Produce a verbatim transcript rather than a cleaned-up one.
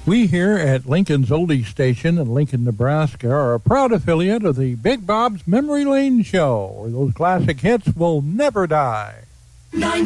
We here at Lincoln's Oldie Station in Lincoln, Nebraska are a proud affiliate of the Big Bob's Memory Lane Show, where those classic hits will never die. ninety